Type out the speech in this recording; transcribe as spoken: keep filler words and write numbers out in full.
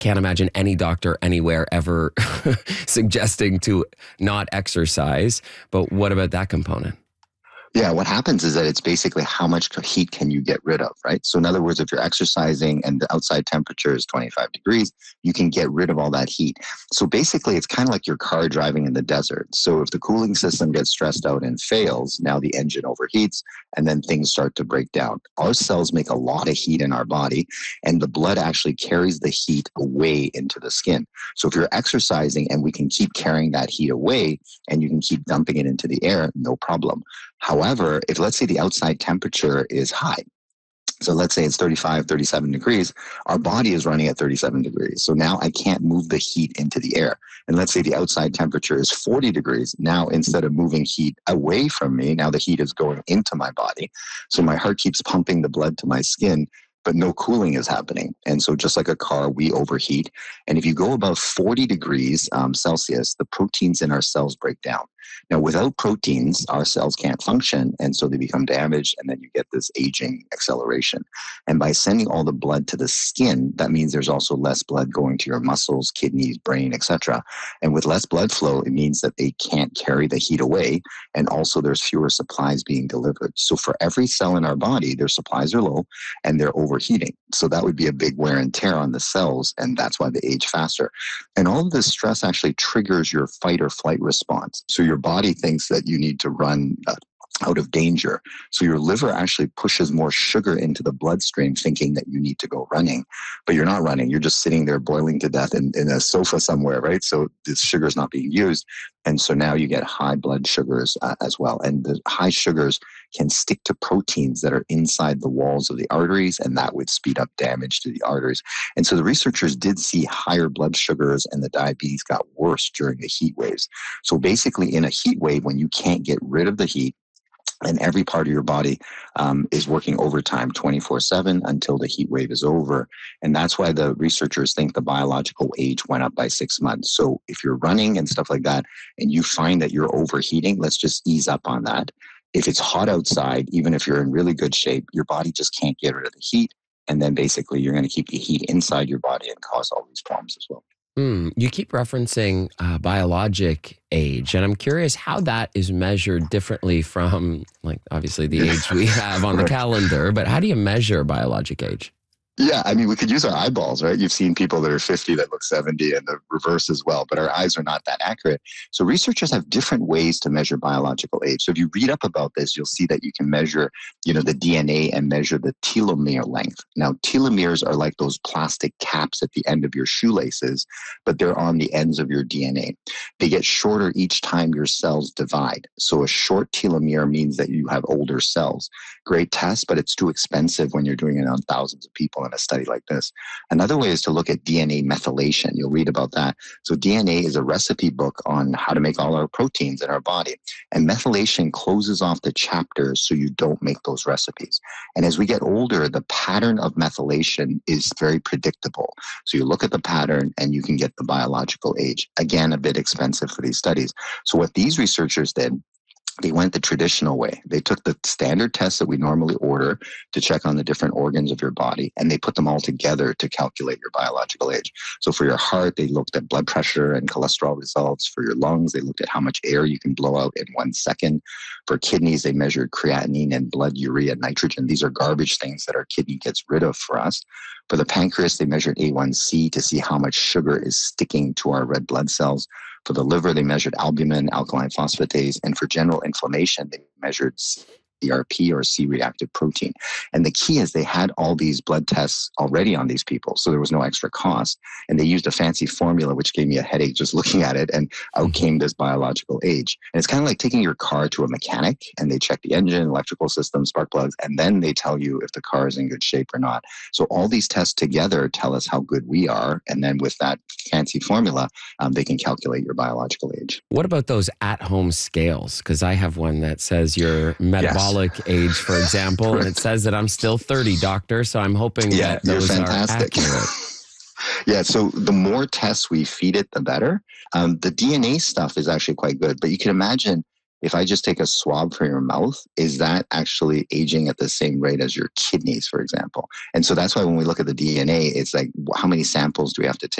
can't imagine any doctor anywhere ever suggesting to not exercise. But what about that component? Yeah, what happens is that it's basically how much heat can you get rid of, right? So in other words, if you're exercising and the outside temperature is twenty-five degrees, you can get rid of all that heat. So basically, it's kind of like your car driving in the desert. So if the cooling system gets stressed out and fails, now the engine overheats and then things start to break down. Our cells make a lot of heat in our body, and the blood actually carries the heat away into the skin. So if you're exercising and we can keep carrying that heat away and you can keep dumping it into the air, no problem. However, if let's say the outside temperature is high, so let's say it's thirty-five, thirty-seven degrees, our body is running at thirty-seven degrees. So now I can't move the heat into the air. And let's say the outside temperature is forty degrees. Now, instead of moving heat away from me, now the heat is going into my body. So my heart keeps pumping the blood to my skin, but no cooling is happening. And so just like a car, we overheat. And if you go above forty degrees um, Celsius, the proteins in our cells break down. Now, without proteins, our cells can't function, and so they become damaged, and then you get this aging acceleration. And by sending all the blood to the skin, that means there's also less blood going to your muscles, kidneys, brain, et cetera. And with less blood flow, it means that they can't carry the heat away, and also there's fewer supplies being delivered. So for every cell in our body, their supplies are low, and they're overheating. So that would be a big wear and tear on the cells, and that's why they age faster. And all of this stress actually triggers your fight or flight response. So your body thinks that you need to run uh, out of danger. So your liver actually pushes more sugar into the bloodstream thinking that you need to go running, but you're not running. You're just sitting there boiling to death in, in a sofa somewhere, right? So this sugar is not being used. And so now you get high blood sugars uh, as well. And the high sugars can stick to proteins that are inside the walls of the arteries, and that would speed up damage to the arteries. And so the researchers did see higher blood sugars, and the diabetes got worse during the heat waves. So basically in a heat wave, when you can't get rid of the heat, and every part of your body um, is working overtime twenty-four seven until the heat wave is over. And that's why the researchers think the biological age went up by six months. So if you're running and stuff like that, and you find that you're overheating, let's just ease up on that. If it's hot outside, even if you're in really good shape, your body just can't get rid of the heat. And then basically you're going to keep the heat inside your body and cause all these problems as well. Mm, you keep referencing uh, biologic age, and I'm curious how that is measured differently from, like, obviously the age we have on the calendar, but how do you measure biologic age? Yeah, I mean, we could use our eyeballs, right? You've seen people that are fifty that look seventy and the reverse as well, but our eyes are not that accurate. So researchers have different ways to measure biological age. So if you read up about this, you'll see that you can measure, you know, the D N A and measure the telomere length. Now, telomeres are like those plastic caps at the end of your shoelaces, but they're on the ends of your D N A. They get shorter each time your cells divide. So a short telomere means that you have older cells. Great test, but it's too expensive when you're doing it on thousands of people in a study like this. Another way is to look at D N A methylation. You'll read about that. So D N A is a recipe book on how to make all our proteins in our body. And methylation closes off the chapters so you don't make those recipes. And as we get older, the pattern of methylation is very predictable. So you look at the pattern and you can get the biological age. Again, a bit expensive for these studies. So what these researchers did, they went the traditional way. They took the standard tests that we normally order to check on the different organs of your body, and they put them all together to calculate your biological age. So for your heart, they looked at blood pressure and cholesterol results. For your lungs, they looked at how much air you can blow out in one second. For kidneys, they measured creatinine and blood urea nitrogen. These are garbage things that our kidney gets rid of for us. For the pancreas, they measured A one C to see how much sugar is sticking to our red blood cells. For the liver, they measured albumin, alkaline phosphatase, and for general inflammation, they measured C R P or C-reactive protein. And the key is they had all these blood tests already on these people, so there was no extra cost. And they used a fancy formula, which gave me a headache just looking at it, and out came this biological age. And it's kind of like taking your car to a mechanic, and they check the engine, electrical system, spark plugs, and then they tell you if the car is in good shape or not. So all these tests together tell us how good we are, and then with that fancy formula, um, they can calculate your biological age. What about those at-home scales? Because I have one that says your metabolic yes. age, for example, and it says that I'm still thirty, doctor, so I'm hoping yeah, that those you're fantastic. are accurate. Yeah, so the more tests we feed it, the better. Um, the D N A stuff is actually quite good, but you can imagine if I just take a swab from your mouth, is that actually aging at the same rate as your kidneys, for example? And so that's why when we look at the D N A, it's like, how many samples do we have to take?